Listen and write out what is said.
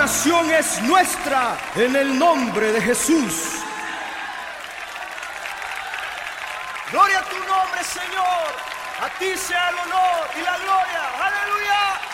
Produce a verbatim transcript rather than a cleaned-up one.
nación es nuestra en el nombre de Jesús. Gloria a tu nombre, Señor. A ti sea el honor y la gloria. Aleluya.